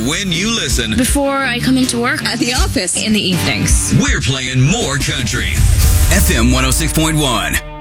when you listen. Before I come into work. At the office. In the evenings. We're playing more country. FM 106.1.